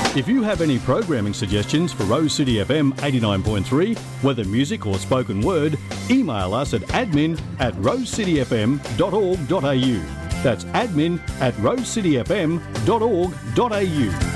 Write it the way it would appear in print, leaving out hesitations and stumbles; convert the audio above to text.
If you have any programming suggestions for Rose City FM 89.3, whether music or spoken word, email us at admin@rosecityfm.org.au. That's admin@rosecityfm.org.au.